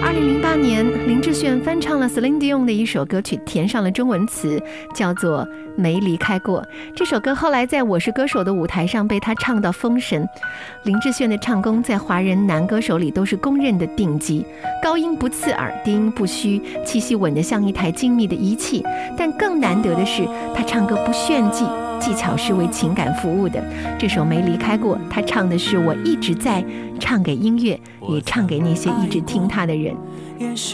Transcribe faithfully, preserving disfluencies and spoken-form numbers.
二零零八年，林志炫翻唱了 Celine Dion 的一首歌曲，填上了中文词，叫做《没离开过》。这首歌后来在我是歌手的舞台上被他唱到封神。林志炫的唱功在华人男歌手里都是公认的顶级，高音不刺耳，低音不虚，气息稳得像一台精密的仪器。但更难得的是，他唱歌不炫技，技巧是为情感服务的。这首《没离开过》，他唱的是我一直在，唱给音乐，也唱给那些一直听他的人。